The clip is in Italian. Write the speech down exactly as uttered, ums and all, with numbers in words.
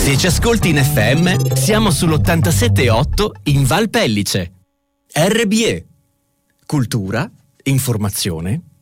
Se ci ascolti in F M, siamo sull'ottantasette virgola otto in Val Pellice. R B E. Cultura, informazione,